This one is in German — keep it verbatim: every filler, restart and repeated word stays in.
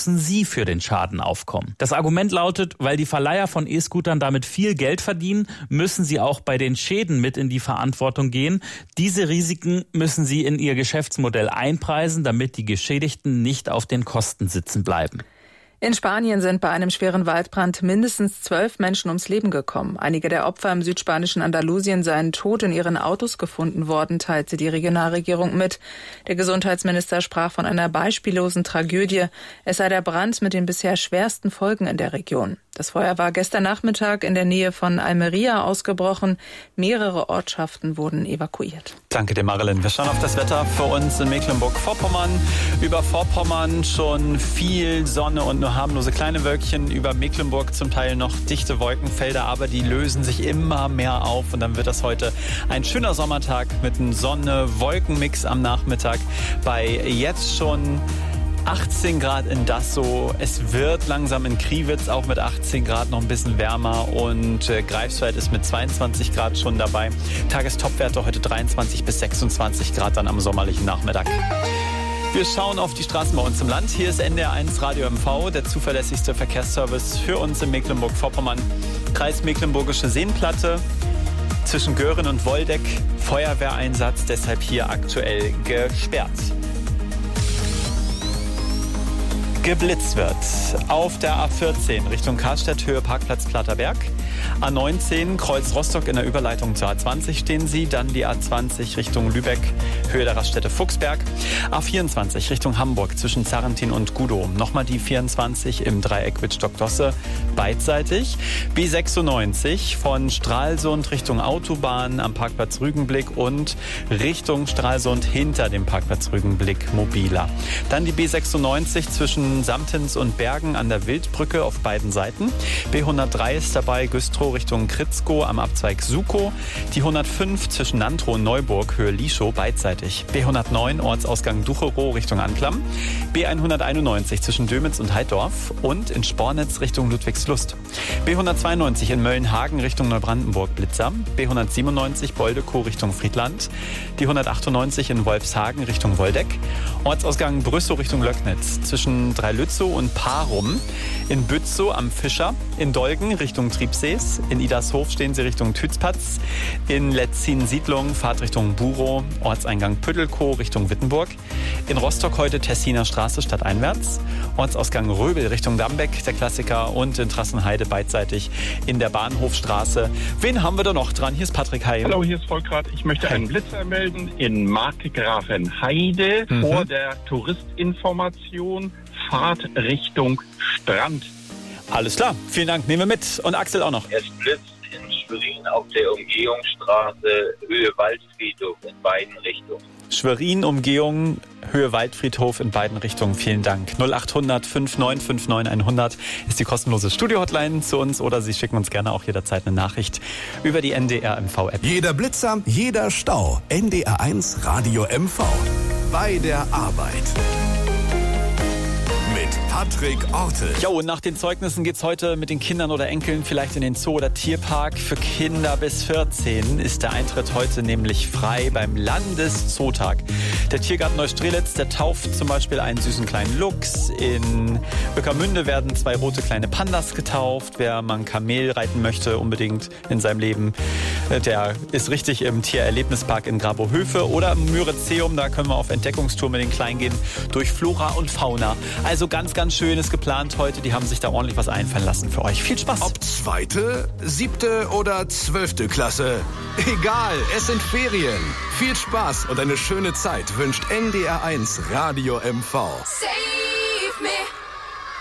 müssen Sie für den Schaden aufkommen. Das Argument lautet, weil die Verleiher von E-Scootern damit viel Geld verdienen, müssen sie auch bei den Schäden mit in die Verantwortung gehen. Diese Risiken müssen sie in ihr Geschäftsmodell einpreisen, damit die Geschädigten nicht auf den Kosten sitzen bleiben. In Spanien sind bei einem schweren Waldbrand mindestens zwölf Menschen ums Leben gekommen. Einige der Opfer im südspanischen Andalusien seien tot in ihren Autos gefunden worden, teilte die Regionalregierung mit. Der Gesundheitsminister sprach von einer beispiellosen Tragödie. Es sei der Brand mit den bisher schwersten Folgen in der Region. Das Feuer war gestern Nachmittag in der Nähe von Almería ausgebrochen. Mehrere Ortschaften wurden evakuiert. Danke dir, Marilyn. Wir schauen auf das Wetter für uns in Mecklenburg-Vorpommern. Über Vorpommern schon viel Sonne und nur harmlose kleine Wölkchen. Über Mecklenburg zum Teil noch dichte Wolkenfelder, aber die lösen sich immer mehr auf. Und dann wird das heute ein schöner Sommertag mit einem Sonne-Wolken-Mix am Nachmittag bei jetzt schon achtzehn Grad in Dassow. Es wird langsam in Kriwitz auch mit achtzehn Grad noch ein bisschen wärmer und äh, Greifswald ist mit zweiundzwanzig Grad schon dabei. Tagestopwerte heute dreiundzwanzig bis sechsundzwanzig Grad dann am sommerlichen Nachmittag. Wir schauen auf die Straßen bei uns im Land. Hier ist N D R eins Radio M V, der zuverlässigste Verkehrsservice für uns in Mecklenburg-Vorpommern. Kreis Mecklenburgische Seenplatte. Zwischen Göhren und Woldeck Feuerwehreinsatz, deshalb hier aktuell gesperrt. Geblitzt wird auf der A vierzehn Richtung Karstedt, Höhe Parkplatz Platterberg. A neunzehn Kreuz Rostock in der Überleitung zur A zwanzig stehen Sie. Dann die A zwanzig Richtung Lübeck, Höhe der Raststätte Fuchsberg. A vierundzwanzig Richtung Hamburg zwischen Zarrentin und Gudow. Nochmal die vierundzwanzig im Dreieck Wittstock-Dosse beidseitig. B sechsundneunzig von Stralsund Richtung Autobahn am Parkplatz Rügenblick und Richtung Stralsund hinter dem Parkplatz Rügenblick mobiler. Dann die B sechsundneunzig zwischen Samtens und Bergen an der Wildbrücke auf beiden Seiten. B hundertdrei ist dabei, Güstrow Richtung Kritzkow am Abzweig Sukow. Die hundertfünf zwischen Nantrow und Neuburg, Höhe Lischow, beidseitig. B hundertneun, Ortsausgang Ducherow Richtung Anklam. B hunderteinundneunzig zwischen Dömitz und Heidorf und in Spornitz Richtung Ludwigslust. B hundertzweiundneunzig in Möllenhagen Richtung Neubrandenburg, Blitzer. B hundertsiebenundneunzig Boldekow Richtung Friedland. Die hundertachtundneunzig in Wolfshagen Richtung Woldeck. Ortsausgang Brüssow Richtung Löcknitz zwischen Dreilützow und Parum. In Bützow am Fischer. In Dolgen Richtung Triebsees. In Idarshof stehen Sie Richtung Tützpatz. In Letzin-Siedlung Fahrt Richtung Burow. Ortseingang Püttelkow Richtung Wittenburg. In Rostock heute Tessiner Straße stadteinwärts. Ortsausgang Röbel Richtung Dambeck, der Klassiker. Und in Trassenheide beidseitig in der Bahnhofstraße. Wen haben wir da noch dran? Hier ist Patrick Heim. Hallo, hier ist Volkrat. Ich möchte einen Blitzer melden in Markgrafenheide mhm. vor der Touristinformation. Fahrt Richtung Strand. Alles klar, vielen Dank, nehmen wir mit. Und Axel auch noch. Es blitzt in Schwerin auf der Umgehungsstraße Höhe Waldfriedhof in beiden Richtungen. Schwerin, Umgehung, Höhe Waldfriedhof in beiden Richtungen. Vielen Dank. null achthundert fünfundneunzig neunundfünfzig hundert ist die kostenlose Studio-Hotline zu uns oder Sie schicken uns gerne auch jederzeit eine Nachricht über die N D R M V-App. Jeder Blitzer, jeder Stau. N D R eins Radio M V. Bei der Arbeit. Patrick Ortel. Jo, und nach den Zeugnissen geht's heute mit den Kindern oder Enkeln vielleicht in den Zoo oder Tierpark. Für Kinder bis vierzehn ist der Eintritt heute nämlich frei beim Landeszootag. Der Tiergarten Neustrelitz, der tauft zum Beispiel einen süßen kleinen Luchs. In Ueckermünde werden zwei rote kleine Pandas getauft. Wer mal ein Kamel reiten möchte, unbedingt in seinem Leben, der ist richtig im Tiererlebnispark in Grabohöfe. Oder im Myrizeum, da können wir auf Entdeckungstour mit den Kleinen gehen, durch Flora und Fauna. Also ganz, ganz Schönes geplant heute. Die haben sich da ordentlich was einfallen lassen für euch. Viel Spaß. Ob zweite, siebte oder zwölfte Klasse. Egal, es sind Ferien. Viel Spaß und eine schöne Zeit wünscht N D R eins Radio M V.